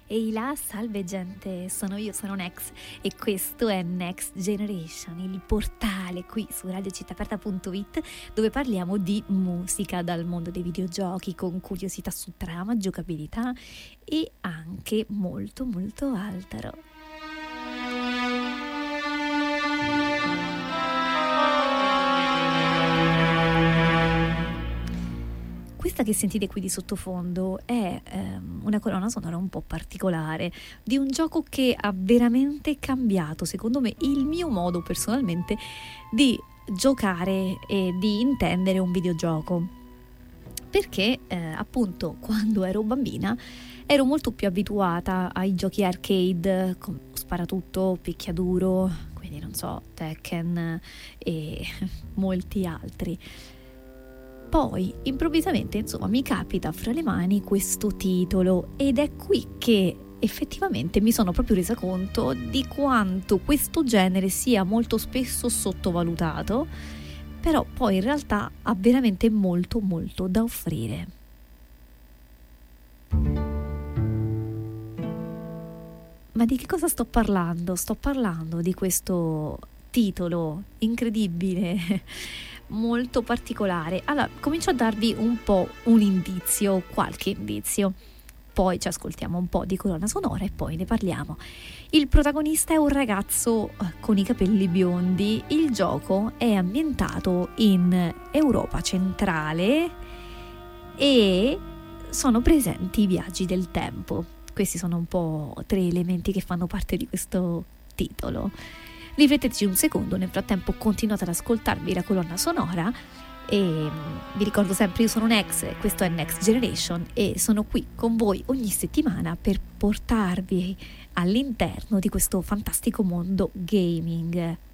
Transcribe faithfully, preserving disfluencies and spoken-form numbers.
Ehi là, salve gente, sono io, sono Nex e questo è Next Generation, il portale qui su radio città aperta punto it dove parliamo di musica dal mondo dei videogiochi con curiosità su trama, giocabilità e anche molto molto altro. Questa che sentite qui di sottofondo è ehm, una colonna sonora un po' particolare di un gioco che ha veramente cambiato, secondo me, il mio modo personalmente di giocare e di intendere un videogioco. Perché eh, appunto quando ero bambina ero molto più abituata ai giochi arcade, con sparatutto, picchiaduro, quindi non so, Tekken e molti altri. Poi improvvisamente insomma mi capita fra le mani questo titolo ed è qui che effettivamente mi sono proprio resa conto di quanto questo genere sia molto spesso sottovalutato, però poi in realtà ha veramente molto molto da offrire. Ma di che cosa sto parlando? Sto parlando di questo titolo incredibile, molto particolare. Allora, comincio a darvi un po' un indizio, qualche indizio. Poi ci ascoltiamo un po' di colonna sonora e poi ne parliamo. Il protagonista è un ragazzo con i capelli biondi. Il gioco è ambientato in Europa centrale e sono presenti i viaggi del tempo. Questi sono un po' tre elementi che fanno parte di questo titolo. Rifletteteci un secondo, nel frattempo continuate ad ascoltarvi la colonna sonora e vi ricordo sempre, io sono Nex, questo è Next Generation e sono qui con voi ogni settimana per portarvi all'interno di questo fantastico mondo gaming.